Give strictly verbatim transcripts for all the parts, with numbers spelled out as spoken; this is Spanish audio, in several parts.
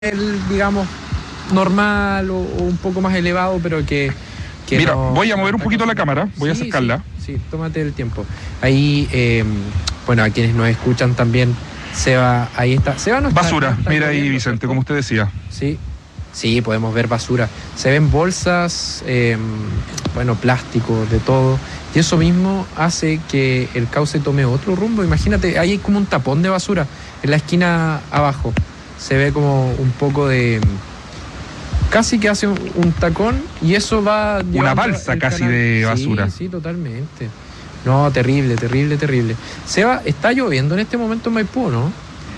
el, digamos, normal o, o un poco más elevado, pero que... que Mira, no, voy a mover un poquito la cámara, voy sí, a acercarla. Sí, sí, tómate el tiempo. Ahí, eh, bueno, a quienes nos escuchan también, Seba, ahí está. Seba no está, Basura, no está mira ahí, lloviendo, Vicente, ¿cierto? como usted decía. Sí, sí, podemos ver basura. Se ven bolsas, eh, bueno, plástico, de todo. Y eso mismo hace que el cauce tome otro rumbo. Imagínate, ahí hay como un tapón de basura en la esquina abajo. Se ve como un poco de... Casi que hace un, un tacón y eso va... Una balsa casi canal. de basura. Sí, sí, totalmente. No, terrible, terrible, terrible. Seba, ¿está lloviendo en este momento en Maipú, no?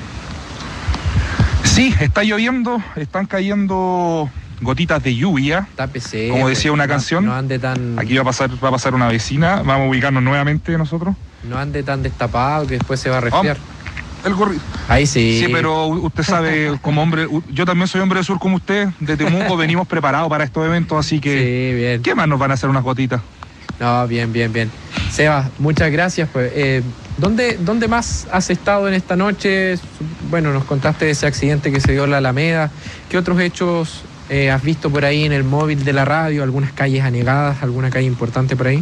Sí, está lloviendo, están cayendo gotitas de lluvia. Tápese, como decía una no, canción. No ande tan... Aquí va a pasar, va a pasar una vecina, vamos a ubicarnos nuevamente nosotros. No ande tan destapado que después se va a resfriar. Oh. El gorrito. Ahí sí. Sí, pero usted sabe, como hombre, yo también soy hombre de sur como usted, de Temuco, venimos preparados para estos eventos, así que... Sí, bien. ¿Qué más nos van a hacer unas gotitas? No, bien, bien, bien. Seba, muchas gracias. Pues, eh, ¿dónde, ¿Dónde más has estado en esta noche? Bueno, nos contaste de ese accidente que se dio en la Alameda. ¿Qué otros hechos eh, has visto por ahí en el móvil de la radio? ¿Algunas calles anegadas? ¿Alguna calle importante por ahí?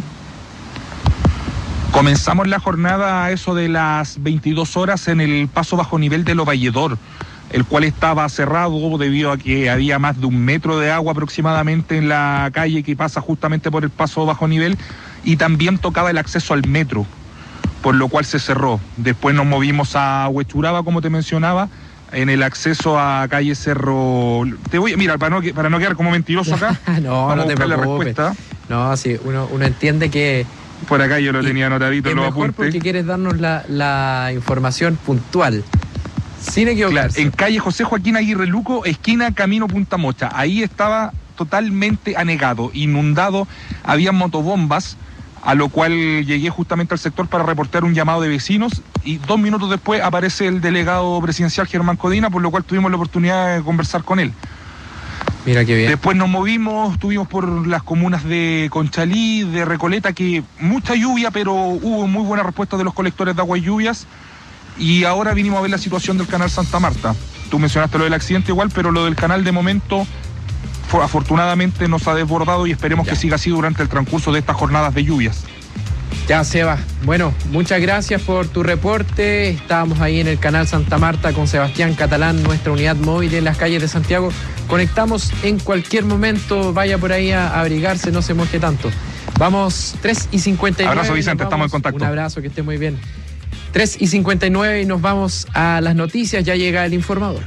Comenzamos la jornada a eso de las veintidós horas en el paso bajo nivel de Lo Valledor, el cual estaba cerrado debido a que había más de un metro de agua aproximadamente en la calle que pasa justamente por el paso bajo nivel, y también tocaba el acceso al metro, por lo cual se cerró. Después nos movimos a Huechuraba, como te mencionaba, en el acceso a calle Cerro... Te voy, mira, para no, para no quedar como mentiroso acá, no, vamos no a te buscar la preocupes. respuesta. No, sí, uno, uno entiende que... Por acá yo lo tenía anotadito en los mejor apuntes. Porque quieres darnos la, la información puntual, sin equivocarse. Claro, en calle José Joaquín Aguirre Luco, esquina Camino Punta Mocha. Ahí estaba totalmente anegado, inundado, había motobombas, a lo cual llegué justamente al sector para reportar un llamado de vecinos, y dos minutos después aparece el delegado presidencial Germán Codina, por lo cual tuvimos la oportunidad de conversar con él. Mira qué bien. Después nos movimos, estuvimos por las comunas de Conchalí, de Recoleta, que mucha lluvia, pero hubo muy buena respuesta de los colectores de agua y lluvias. Y ahora vinimos a ver la situación del canal Santa Marta. Tú mencionaste lo del accidente igual, pero lo del canal de momento fue, afortunadamente nos ha desbordado, y esperemos ya. que siga así durante el transcurso de estas jornadas de lluvias. Ya, Seba. Bueno, muchas gracias por tu reporte. Estábamos ahí en el canal Santa Marta con Sebastián Catalán, nuestra unidad móvil en las calles de Santiago. Conectamos en cualquier momento, vaya por ahí a abrigarse, no se moje tanto. Vamos, tres y cincuenta y nueve. Abrazo, Vicente, estamos en contacto. Un abrazo, que esté muy bien. tres y cincuenta y nueve y nos vamos a las noticias, ya llega el informador.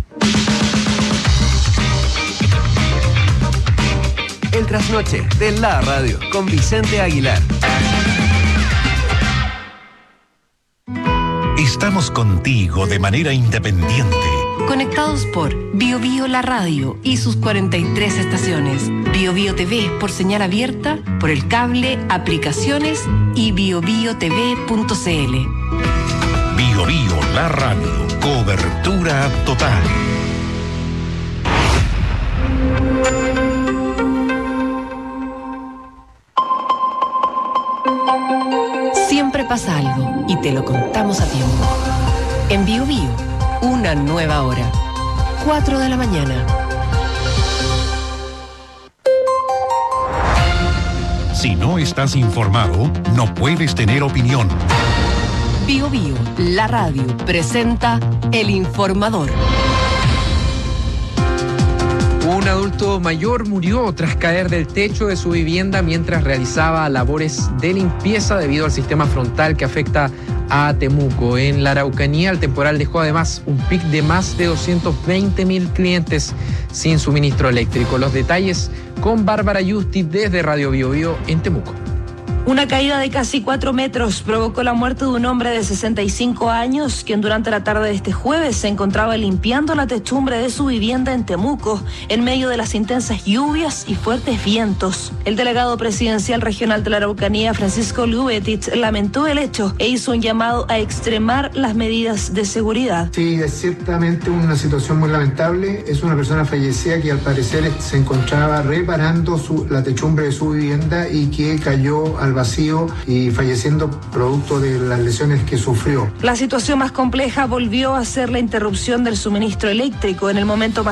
El trasnoche de la radio con Vicente Aguilar. Estamos contigo de manera independiente. Conectados por Bio Bio La Radio y sus cuarenta y tres estaciones. Bio Bio T V por señal abierta, por el cable, aplicaciones y bio bio t v punto c l. Bio Bio La Radio. Cobertura total. Siempre pasa algo y te lo contamos a tiempo. En Bio Bio, una nueva hora. cuatro de la mañana. Si no estás informado, no puedes tener opinión. Bio Bio, la radio, presenta El Informador. Un adulto mayor murió tras caer del techo de su vivienda mientras realizaba labores de limpieza debido al sistema frontal que afecta a Temuco. En la Araucanía, el temporal dejó además un pic de más de doscientos veinte mil clientes sin suministro eléctrico. Los detalles con Bárbara Yusti desde Radio Bio Bio en Temuco. Una caída de casi cuatro metros provocó la muerte de un hombre de sesenta y cinco años, quien durante la tarde de este jueves se encontraba limpiando la techumbre de su vivienda en Temuco, en medio de las intensas lluvias y fuertes vientos. El delegado presidencial regional de la Araucanía, Francisco Lubetich, lamentó el hecho e hizo un llamado a extremar las medidas de seguridad. Sí, es ciertamente una situación muy lamentable. Es una persona fallecida que al parecer se encontraba reparando su, la techumbre de su vivienda y que cayó al al vacío y falleciendo producto de las lesiones que sufrió. La situación más compleja volvió a ser la interrupción del suministro eléctrico en el momento más